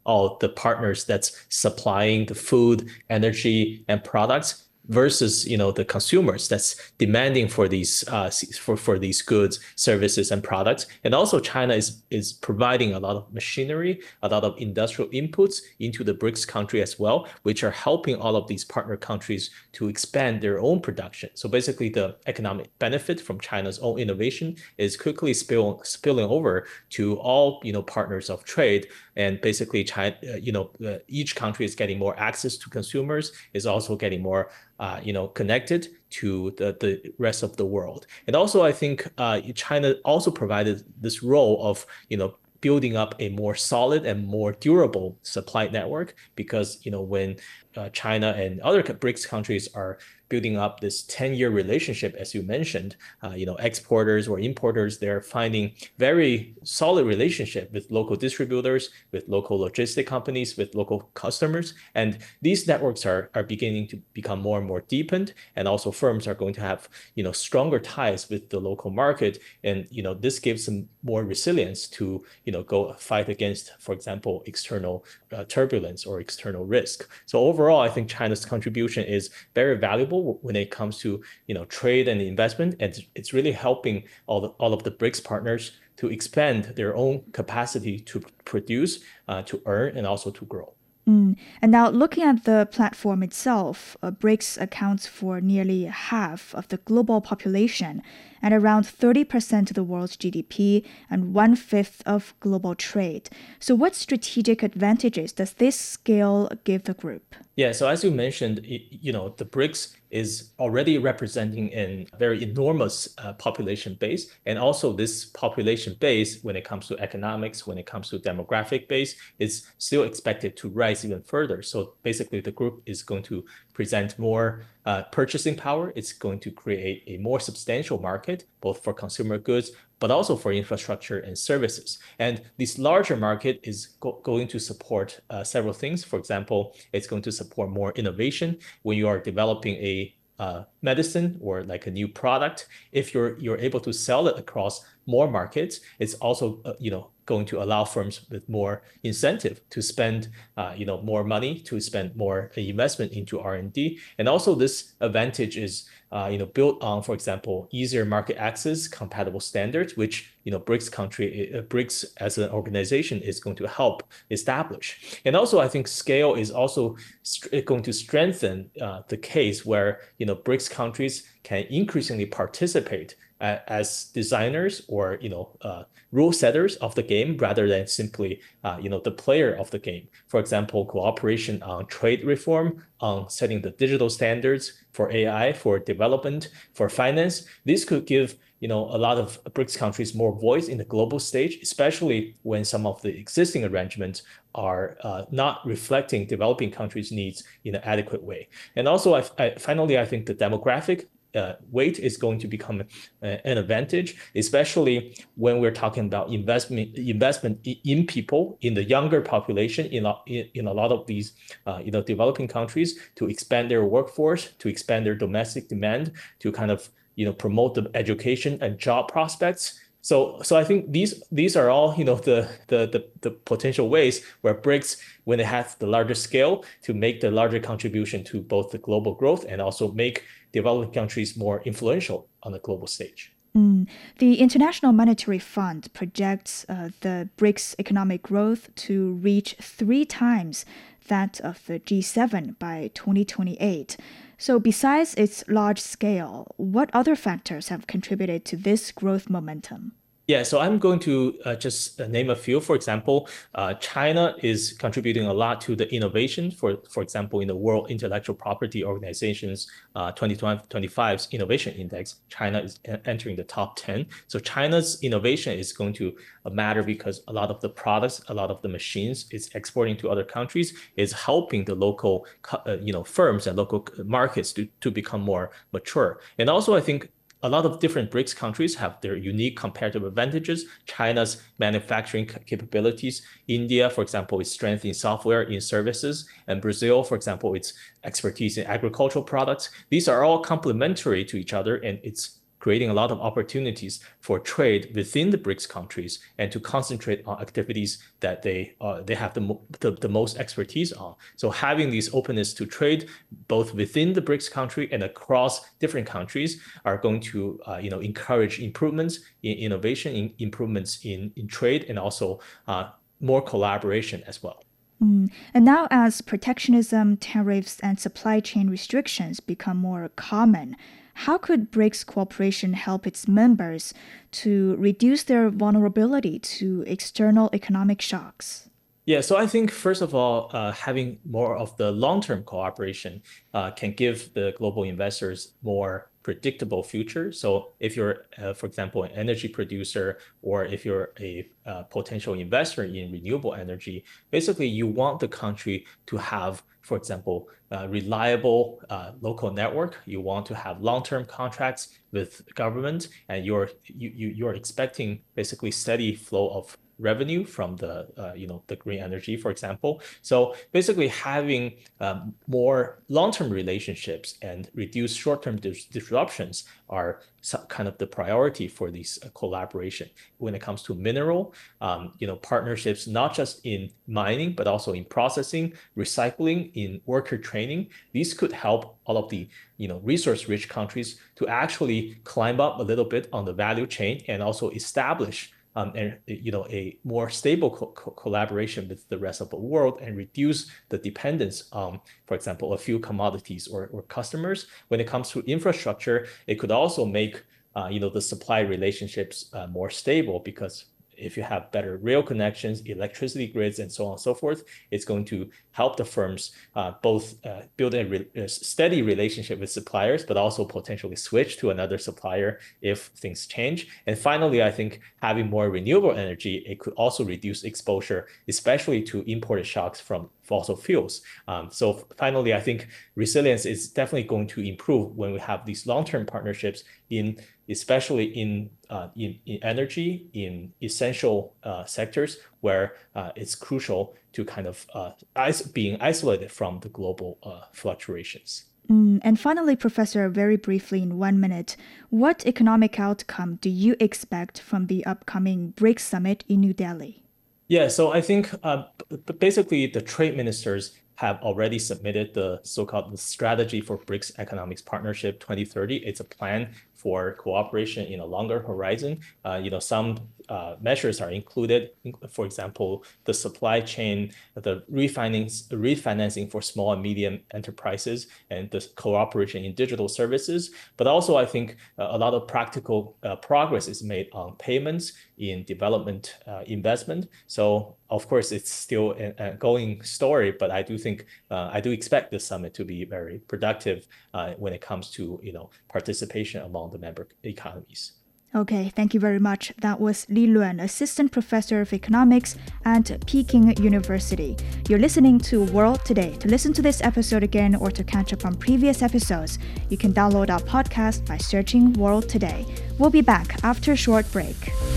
all the partners that's supplying the food, energy, and products versus the consumers that's demanding for these for these goods, services, and products. And also China is providing a lot of machinery, a lot of industrial inputs into the BRICS country as well, which are helping all of these partner countries to expand their own production. So basically the economic benefit from China's own innovation is quickly spilling over to all partners of trade. And basically China, each country is getting more access to consumers, is also getting more connected to the rest of the world. And also, I think China also provided this role of, building up a more solid and more durable supply network because, when China and other BRICS countries are building up this 10-year relationship, as you mentioned, exporters or importers, they're finding very solid relationship with local distributors, with local logistic companies, with local customers. And these networks are beginning to become more and more deepened. And also firms are going to have, stronger ties with the local market. And, this gives them more resilience to, go fight against, for example, external turbulence or external risk. So overall, I think China's contribution is very valuable when it comes to trade and investment, and it's really helping all of the BRICS partners to expand their own capacity to produce, to earn, and also to grow. And now looking at the platform itself, BRICS accounts for nearly half of the global population and around 30% of the world's GDP and 1/5 of global trade. So what strategic advantages does this scale give the group? Yeah, so as you mentioned, the BRICS is already representing a very enormous population base. And also this population base, when it comes to economics, when it comes to demographic base, is still expected to rise even further. So basically the group is going to present more purchasing power. It's going to create a more substantial market, both for consumer goods, but also for infrastructure and services. And this larger market is going to support several things. For example, it's going to support more innovation. When you are developing a medicine or like a new product, if you're able to sell it across more markets, it's also going to allow firms with more incentive to spend more money, to spend more investment into R&D. And also this advantage is built on, for example, easier market access, compatible standards, which BRICS as an organization is going to help establish. And also, I think scale is also going to strengthen the case where BRICS countries can increasingly participate as designers or rule setters of the game rather than simply the player of the game. For example, cooperation on trade reform, on setting the digital standards for AI, for development, for finance. This could give a lot of BRICS countries more voice in the global stage, especially when some of the existing arrangements are not reflecting developing countries' needs in an adequate way. And also, finally, I think the demographic weight is going to become an advantage, especially when we're talking about investment in people, in the younger population, in a lot of these developing countries, to expand their workforce, to expand their domestic demand, to kind of promote the education and job prospects. So I think these are all the potential ways where BRICS, when it has the larger scale, to make the larger contribution to both the global growth and also make developing countries more influential on the global stage. The International Monetary Fund projects the BRICS economic growth to reach 3 times that of the G7 by 2028. So besides its large scale, what other factors have contributed to this growth momentum? Yeah, so I'm going to just name a few. For example, China is contributing a lot to the innovation. For example, in the World Intellectual Property Organization's 2025's Innovation Index, China is entering the top 10. So China's innovation is going to matter because a lot of the products, a lot of the machines it's exporting to other countries is helping the local firms and local markets to become more mature. And also, I think a lot of different BRICS countries have their unique comparative advantages. China's manufacturing capabilities. India, for example, its strength in software, in services. And Brazil, for example, its expertise in agricultural products. These are all complementary to each other, and it's creating a lot of opportunities for trade within the BRICS countries and to concentrate on activities that they have the most expertise on. So having these openness to trade both within the BRICS country and across different countries are going to encourage improvements in innovation, improvements in trade, and also more collaboration as well. And now as protectionism, tariffs, and supply chain restrictions become more common, how could BRICS cooperation help its members to reduce their vulnerability to external economic shocks? Yeah, so I think, first of all, having more of the long-term cooperation can give the global investors more predictable future. So if you're, for example, an energy producer, or if you're a potential investor in renewable energy, basically you want the country to have, for example, reliable local network. You want to have long-term contracts with government, and you're expecting basically steady flow of revenue from the the green energy, for example. So basically having more long-term relationships and reduce short-term disruptions are kind of the priority for these collaboration. When it comes to mineral, partnerships, not just in mining, but also in processing, recycling, in worker training, these could help all of the resource-rich countries to actually climb up a little bit on the value chain and also establish a more stable collaboration with the rest of the world and reduce the dependence on, for example, a few commodities or customers. When it comes to infrastructure, it could also make the supply relationships more stable, because if you have better rail connections, electricity grids, and so on and so forth, it's going to help the firms both build a steady relationship with suppliers, but also potentially switch to another supplier if things change. And finally, I think having more renewable energy, it could also reduce exposure, especially to imported shocks from fossil fuels. So finally, I think resilience is definitely going to improve when we have these long-term partnerships especially in energy, in essential sectors where it's crucial to kind of being isolated from the global fluctuations. And finally, Professor, very briefly in 1 minute, what economic outcome do you expect from the upcoming BRICS summit in New Delhi? Yeah, so I think basically the trade ministers have already submitted the so-called strategy for BRICS Economics Partnership 2030. It's a plan for cooperation in a longer horizon. Some measures are included, for example, the supply chain, the refinancing for small and medium enterprises, and the cooperation in digital services. But also, I think a lot of practical progress is made on payments in development investment. So, of course, it's still an ongoing story, but I do expect this summit to be very productive when it comes to participation among the member economies. Okay, thank you very much. That was Li Luan, Assistant Professor of Economics at Peking University. You're listening to World Today. To listen to this episode again or to catch up on previous episodes, you can download our podcast by searching World Today. We'll be back after a short break.